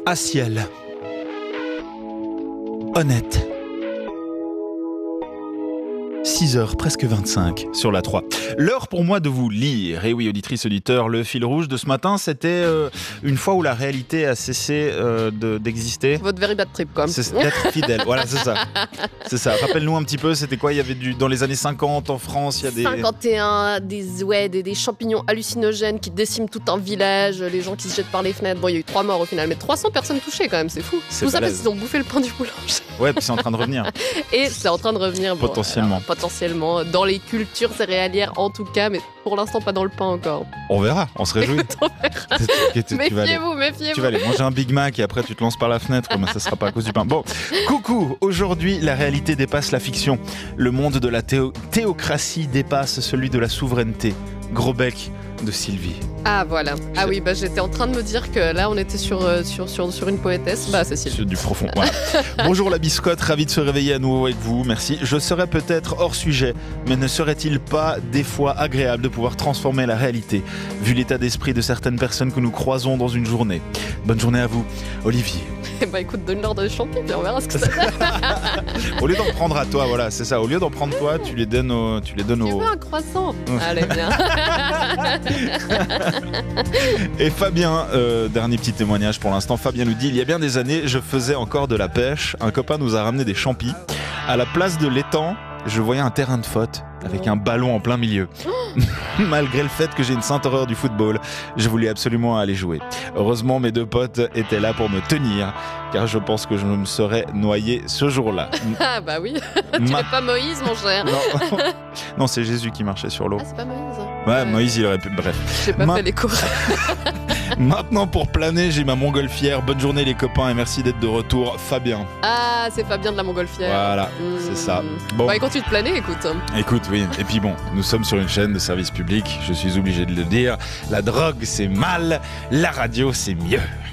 à ciel, honnête. 6h, presque 25 sur la 3. L'heure pour moi de vous lire. Et oui, auditrice, auditeur, le fil rouge de ce matin, c'était une fois où la réalité a cessé d'exister. Votre very bad trip, quoi. C'est d'être fidèle. Voilà, c'est ça. C'est ça. Rappelle-nous un petit peu, c'était quoi ? Il y avait dans les années 50 en France, il y a des... 51, des champignons hallucinogènes qui déciment tout un village, les gens qui se jettent par les fenêtres. Bon, il y a eu 3 morts au final, mais 300 personnes touchées quand même, c'est fou. C'est tout ça balèze. parce qu'ils ont bouffé le pain du boulanger. Ouais, puis c'est en train de revenir. Et c'est en train de revenir. Bon, Potentiellement. alors, potentiellement, dans les cultures céréalières en tout cas, mais pour l'instant pas dans le pain encore. On verra, on se réjouit. On verra. Méfiez-vous. Tu vas aller manger un Big Mac et après tu te lances par la fenêtre, mais ça sera pas à cause du pain. Bon, coucou, aujourd'hui la réalité dépasse la fiction. Le monde de la théocratie dépasse celui de la souveraineté. Gros bec de Sylvie. Ah voilà. Ah oui, j'étais en train de me dire que là on était sur une poétesse. C'est Sylvie. C'est du profond. Voilà. Bonjour la biscotte, ravi de se réveiller à nouveau avec vous, merci. Je serais peut-être hors sujet, mais ne serait-il pas des fois agréable de pouvoir transformer la réalité, vu l'état d'esprit de certaines personnes que nous croisons dans une journée. Bonne journée à vous, Olivier. Écoute, donne-leur de champignons, puis on verra ce que ça donne. Au lieu d'en prendre à toi, voilà, c'est ça. Au lieu d'en prendre toi, tu les donnes aux... Tu veux un croissant ? Allez, bien. Et Fabien, dernier petit témoignage pour l'instant. Fabien nous dit, il y a bien des années, je faisais encore de la pêche. Un copain nous a ramené des champis. À la place de l'étang, je voyais un terrain de faute avec un ballon en plein milieu. Malgré le fait que j'ai une sainte horreur du football, je voulais absolument aller jouer. Heureusement, mes 2 potes étaient là pour me tenir, car je pense que je me serais noyé ce jour-là. Ah bah oui, tu n'es pas Moïse, mon cher. Non, c'est Jésus qui marchait sur l'eau. Ah, c'est pas Moïse. Ouais, Moïse, il aurait pu... Bref. J'ai pas fait les cours. Maintenant, pour planer, j'ai ma montgolfière. Bonne journée, les copains, et merci d'être de retour. Fabien. Ah, c'est Fabien de la montgolfière. Voilà, c'est ça. Bon. Et continue de planer, écoute. Écoute, oui. Et puis bon, nous sommes sur une chaîne de service public. Je suis obligé de le dire. La drogue, c'est mal. La radio, c'est mieux.